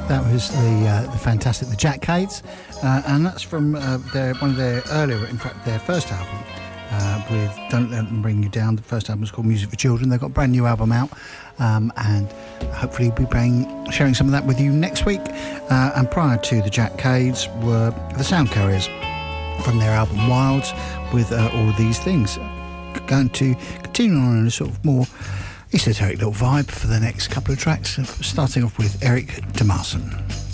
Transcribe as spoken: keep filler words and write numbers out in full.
that was the uh, the fantastic the Jack Cades, uh, and that's from uh, their one of their earlier, in fact, their first album uh, with Don't Let Them Bring You Down. The first album was called Music for Children. They've got a brand new album out, um, and hopefully we'll be bring, sharing some of that with you next week. Uh, and prior to the Jack Cades were the Sound Carriers from their album Wilds with uh, All These Things. Going to continue on in a sort of more esoteric little vibe for the next couple of tracks, starting off with Eric Demarson.